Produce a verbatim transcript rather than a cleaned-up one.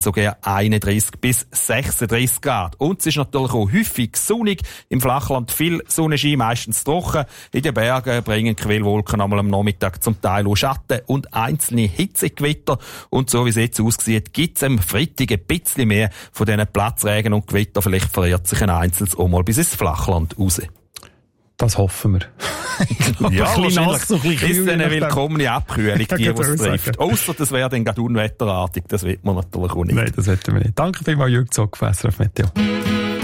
sogar einunddreissig bis sechsunddreissig Grad. Und es ist natürlich auch häufig sonnig. Im Flachland viel Sonnenschein, meistens trocken. In den Bergen bringen Quellwolken einmal am Nachmittag zum Teil auch Schatten und einzelne Hitzegewitter. Und so wie es jetzt aussieht, gibt es am Freitag ein bisschen mehr von diesen Platzregen und Gewitter. Vielleicht verirrt sich ein einzelnes auch mal bis ins Flachland raus. Das hoffen wir. Ja, wahrscheinlich nass, so ein ist eine willkommene Abkühlung, die, die es trifft. Ausser das wäre dann gerade unwetterartig. Das will man natürlich auch nicht. Nein, das wollen wir nicht. Danke vielmals, Jürg Zock von S R F Meteo.